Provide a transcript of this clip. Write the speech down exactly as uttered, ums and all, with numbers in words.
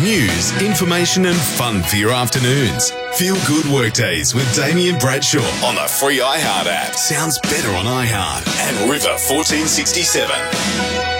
News, information and fun for your afternoons. Feel good workdays with Damien Bradshaw on the free iHeart app. Sounds better on iHeart and River fourteen sixty-seven.